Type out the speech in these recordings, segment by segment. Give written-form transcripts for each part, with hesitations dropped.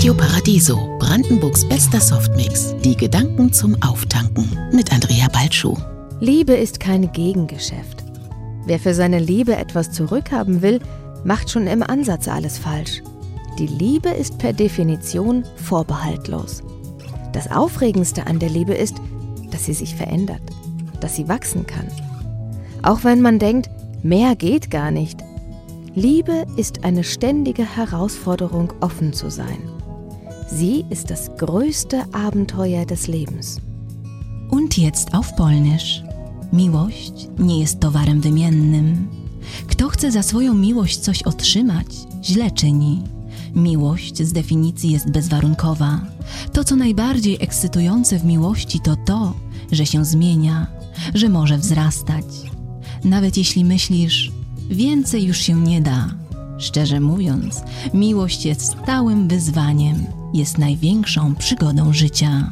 Radio Paradiso, Brandenburgs bester Softmix. Die Gedanken zum Auftanken mit Andrea Balschuh. Liebe ist kein Gegengeschäft. Wer für seine Liebe etwas zurückhaben will, macht schon im Ansatz alles falsch. Die Liebe ist per Definition vorbehaltlos. Das Aufregendste an der Liebe ist, dass sie sich verändert, dass sie wachsen kann. Auch wenn man denkt, mehr geht gar nicht. Liebe ist eine ständige Herausforderung, offen zu sein. Sie ist das größte Abenteuer des Lebens. Und jetzt auf Polnisch. Miłość nie jest towarem wymiennym. Kto chce za swoją miłość coś otrzymać, źle czyni. Miłość z definicji jest bezwarunkowa. To, co najbardziej ekscytujące w miłości, to to, że się zmienia, że może wzrastać. Nawet jeśli myślisz, więcej już się nie da. Szczerze mówiąc, miłość jest stałym wyzwaniem, jest największą przygodą życia.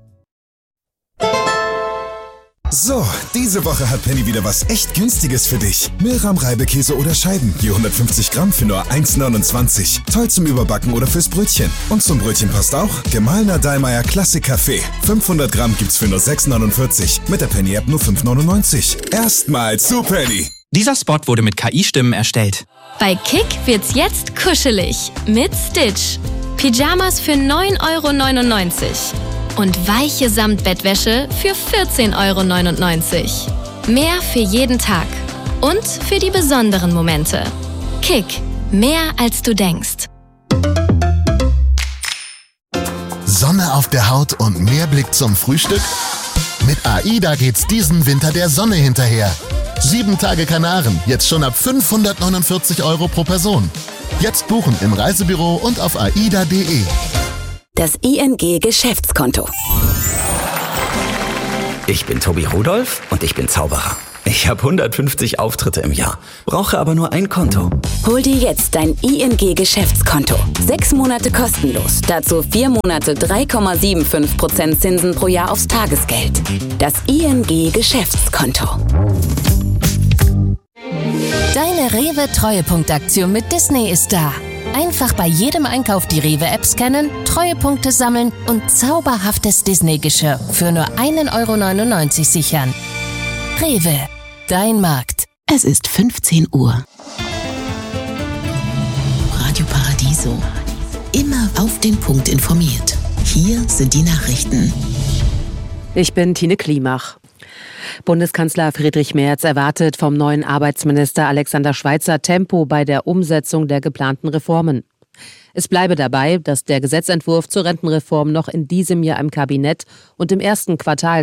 So, diese Woche hat Penny wieder was echt Günstiges für dich. Milram-Reibekäse oder Scheiben, je 150 Gramm für nur 1,29. Toll zum Überbacken oder fürs Brötchen. Und zum Brötchen passt auch gemahlener Dallmayr Klassik Kaffee. 500 Gramm gibt's für nur 6,49. Mit der Penny-App nur 5,99. Erstmal zu Penny. Dieser Spot wurde mit KI-Stimmen erstellt. Bei Kick wird's jetzt kuschelig mit Stitch. Pyjamas für 9,99 € und weiche Samtbettwäsche für 14,99 €. Mehr für jeden Tag und für die besonderen Momente. Kick, mehr als du denkst. Sonne auf der Haut und mehr Blick zum Frühstück? Mit AIDA geht's diesen Winter der Sonne hinterher. 7 Tage Kanaren, jetzt schon ab 549 € pro Person. Jetzt buchen im Reisebüro und auf aida.de. Das ING-Geschäftskonto. Ich bin Tobi Rudolph und ich bin Zauberer. Ich habe 150 Auftritte im Jahr, brauche aber nur ein Konto. Hol dir jetzt dein ING-Geschäftskonto. 6 Monate kostenlos. Dazu 4 Monate 3,75% Zinsen pro Jahr aufs Tagesgeld. Das ING-Geschäftskonto. Deine Rewe-Treuepunktaktion mit Disney ist da. Einfach bei jedem Einkauf die Rewe-App scannen, Treuepunkte sammeln und zauberhaftes Disney-Geschirr für nur 1,99 € sichern. Rewe, dein Markt. Es ist 15 Uhr. Radio Paradiso. Immer auf den Punkt informiert. Hier sind die Nachrichten. Ich bin Tine Klimach. Bundeskanzler Friedrich Merz erwartet vom neuen Arbeitsminister Alexander Schweitzer Tempo bei der Umsetzung der geplanten Reformen. Es bleibe dabei, dass der Gesetzentwurf zur Rentenreform noch in diesem Jahr im Kabinett und im ersten Quartal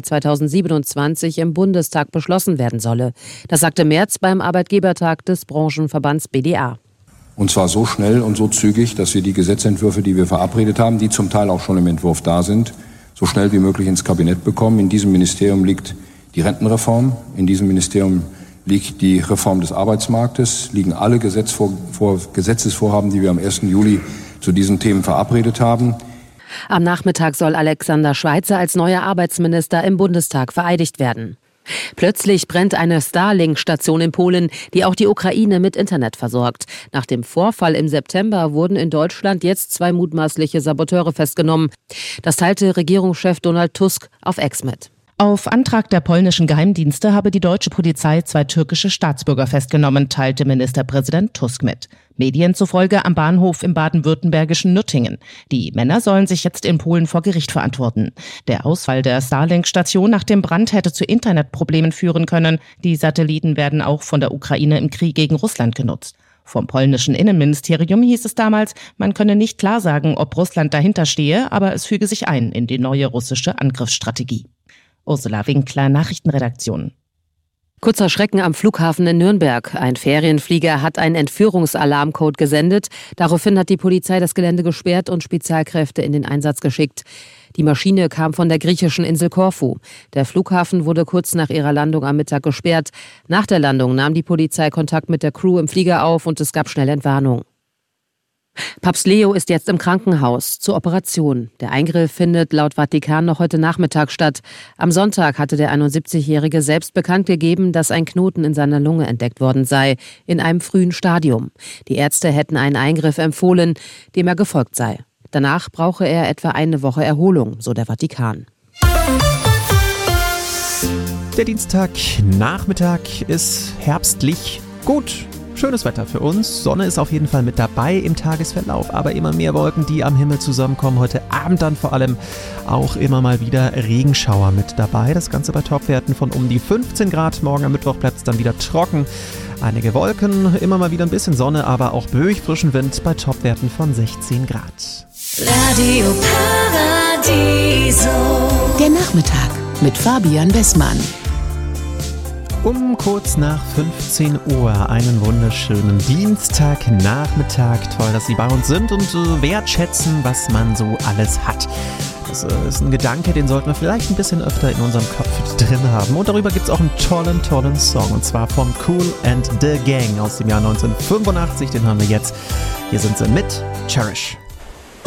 2027 im Bundestag beschlossen werden solle. Das sagte Merz beim Arbeitgebertag des Branchenverbands BDA. Und zwar so schnell und so zügig, dass wir die Gesetzentwürfe, die wir verabredet haben, die zum Teil auch schon im Entwurf da sind, so schnell wie möglich ins Kabinett bekommen. In diesem Ministerium liegt die Rentenreform, in diesem Ministerium liegt die Reform des Arbeitsmarktes, liegen alle Gesetzesvorhaben, die wir am 1. Juli zu diesen Themen verabredet haben. Am Nachmittag soll Alexander Schweitzer als neuer Arbeitsminister im Bundestag vereidigt werden. Plötzlich brennt eine Starlink-Station in Polen, die auch die Ukraine mit Internet versorgt. Nach dem Vorfall im September wurden in Deutschland jetzt 2 mutmaßliche Saboteure festgenommen. Das teilte Regierungschef Donald Tusk auf X mit. Auf Antrag der polnischen Geheimdienste habe die deutsche Polizei 2 türkische Staatsbürger festgenommen, teilte Ministerpräsident Tusk mit. Medien zufolge am Bahnhof im baden-württembergischen Nürtingen. Die Männer sollen sich jetzt in Polen vor Gericht verantworten. Der Ausfall der Starlink-Station nach dem Brand hätte zu Internetproblemen führen können. Die Satelliten werden auch von der Ukraine im Krieg gegen Russland genutzt. Vom polnischen Innenministerium hieß es damals, man könne nicht klar sagen, ob Russland dahinter stehe, aber es füge sich ein in die neue russische Angriffsstrategie. Ursula Winkler, Nachrichtenredaktion. Kurzer Schrecken am Flughafen in Nürnberg. Ein Ferienflieger hat einen Entführungsalarmcode gesendet. Daraufhin hat die Polizei das Gelände gesperrt und Spezialkräfte in den Einsatz geschickt. Die Maschine kam von der griechischen Insel Korfu. Der Flughafen wurde kurz nach ihrer Landung am Mittag gesperrt. Nach der Landung nahm die Polizei Kontakt mit der Crew im Flieger auf und es gab schnell Entwarnung. Papst Leo ist jetzt im Krankenhaus zur Operation. Der Eingriff findet laut Vatikan noch heute Nachmittag statt. Am Sonntag hatte der 71-Jährige selbst bekannt gegeben, dass ein Knoten in seiner Lunge entdeckt worden sei, in einem frühen Stadium. Die Ärzte hätten einen Eingriff empfohlen, dem er gefolgt sei. Danach brauche er etwa eine Woche Erholung, so der Vatikan. Der Dienstagnachmittag ist herbstlich gut. Schönes Wetter für uns. Sonne ist auf jeden Fall mit dabei im Tagesverlauf, aber immer mehr Wolken, die am Himmel zusammenkommen. Heute Abend dann vor allem auch immer mal wieder Regenschauer mit dabei. Das Ganze bei Topwerten von um die 15 Grad. Morgen am Mittwoch bleibt es dann wieder trocken. Einige Wolken, immer mal wieder ein bisschen Sonne, aber auch böig frischen Wind bei Topwerten von 16 Grad. Radio Paradiso. Der Nachmittag mit Fabian Bessmann. Um kurz nach 15 Uhr einen wunderschönen Dienstagnachmittag. Toll, dass Sie bei uns sind und wertschätzen, was man so alles hat. Das ist ein Gedanke, den sollten wir vielleicht ein bisschen öfter in unserem Kopf drin haben. Und darüber gibt es auch einen tollen Song. Und zwar von Kool and the Gang aus dem Jahr 1985. Den hören wir jetzt. Hier sind sie mit Cherish.